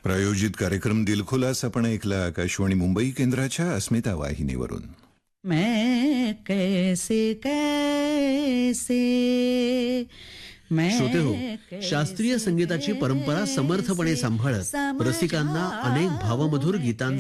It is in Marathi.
प्रायोजित कार्यक्रम दिलखुलास आपण ऐकला आकाशवाणी मुंबई केंद्राच्या अस्मिता वाहिनीवरून. मैं कैसे कैसे श्रोते हो, शास्त्रीय संगीताची परंपरा समर्थपणे सांभाळत रसिकांना अनेक भावमधुर गीतांचा